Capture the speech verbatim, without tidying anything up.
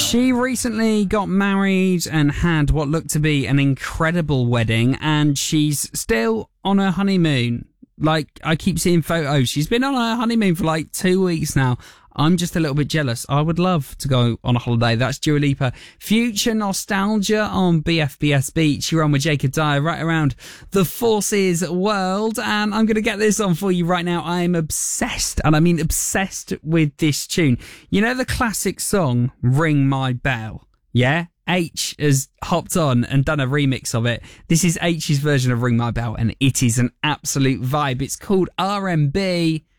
She recently got married and had what looked to be an incredible wedding, and she's still on her honeymoon. Like, I keep seeing photos. She's been on her honeymoon for like two weeks now. I'm just a little bit jealous. I would love to go on a holiday. That's Dua Lipa. Future Nostalgia on B F B S Beach. You're on with Jacob Dyer right around the Forces world. And I'm going to get this on for you right now. I'm obsessed, and I mean obsessed with this tune. You know the classic song, Ring My Bell? Yeah? H has hopped on and done a remix of it. This is H's version of Ring My Bell, and it is an absolute vibe. It's called R M B.